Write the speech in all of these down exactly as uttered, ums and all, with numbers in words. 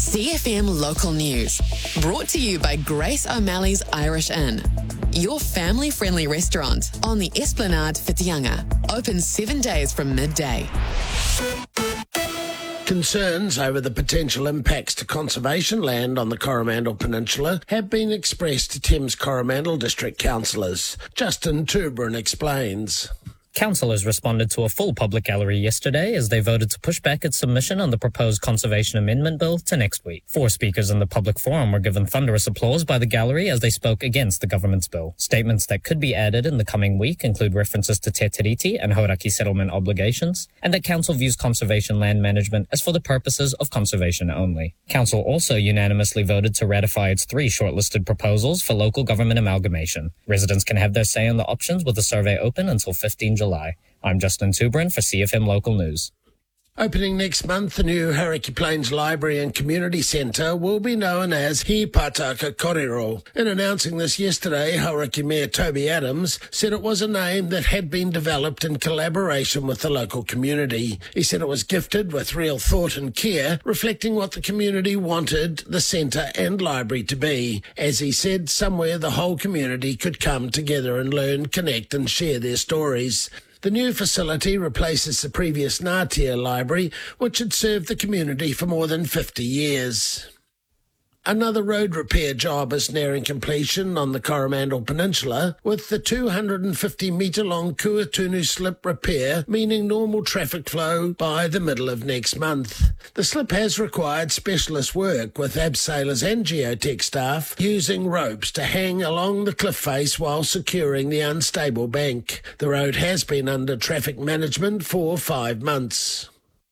C F M Local News. Brought to you by Grace O'Malley's Irish Inn. Your family-friendly restaurant on the Esplanade Whitianga. Open seven days from midday. Concerns over the potential impacts to conservation land on the Coromandel Peninsula have been expressed to Thames Coromandel District councillors. Justin Tubrin explains. Councillors responded to a full public gallery yesterday as they voted to push back its submission on the proposed Conservation Amendment Bill to next week. Four speakers in the public forum were given thunderous applause by the gallery as they spoke against the government's bill. Statements that could be added in the coming week include references to Te Tiriti and Hauraki settlement obligations, and that Council views conservation land management as for the purposes of conservation only. Council also unanimously voted to ratify its three shortlisted proposals for local government amalgamation. Residents can have their say on the options with the survey open until fifteenth of July. I'm Justin Tubrin for C F M Local News. Opening next month, the new Hauraki Plains Library and Community Centre will be known as He Pātaka Kōrero. In announcing this yesterday, Hauraki Mayor Toby Adams said it was a name that had been developed in collaboration with the local community. He said it was gifted with real thought and care, reflecting what the community wanted the centre and library to be. As he said, somewhere the whole community could come together and learn, connect and share their stories. The new facility replaces the previous Ngātea Library, which had served the community for more than fifty years. Another road repair job is nearing completion on the Coromandel Peninsula, with the two hundred fifty metre long Kuatunu slip repair meaning normal traffic flow by the middle of next month. The slip has required specialist work, with abseilers and geotech staff using ropes to hang along the cliff face while securing the unstable bank. The road has been under traffic management for five months.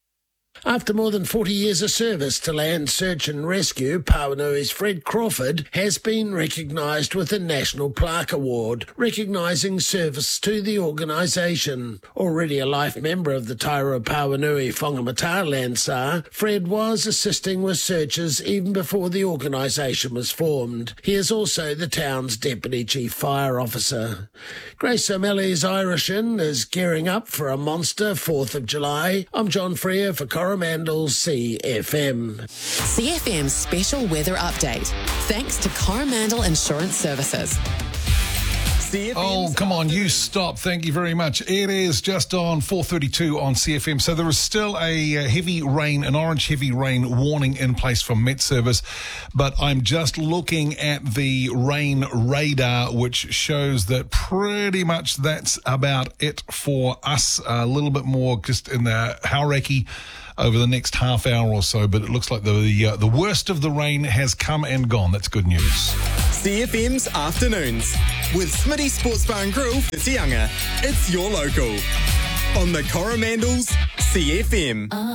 After more than forty years of service to land search and rescue, Pauanui's Fred Crawford has been recognised with a National Plaque Award, recognising service to the organisation. Already a life member of the Tairua Pauanui Whangamata Landsar, Fred was assisting with searches even before the organisation was formed. He is also the town's Deputy Chief Fire Officer. Grace O'Malley's Irish Inn is gearing up for a monster fourth of July. I'm John Freer for Coromandel C F M. C F M's special weather update. Thanks to Coromandel Insurance Services. Oh, come on, you stop. Thank you very much. It is just on four thirty-two on C F M. So there is still a uh, heavy rain, an orange heavy rain warning in place from Met Service. But I'm just looking at the rain radar, which shows that pretty much that's about it for us. A little bit more just in the Hauraki over the next half hour or so. But it looks like the uh, the worst of the rain has come and gone. That's good news. C F M's Afternoons with Smitty Sports Bar and Grill, Whitianga. It's your local on the Coromandel's C F M.